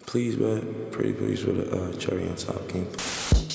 Please, man. Pretty please with a cherry on top, King.